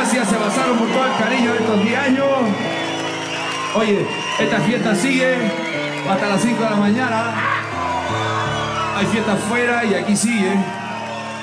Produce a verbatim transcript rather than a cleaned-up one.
gracias, se pasaron por todo el cariño de estos diez años. Oye, esta fiesta sigue hasta las cinco de la mañana. Hay fiesta afuera y aquí sigue.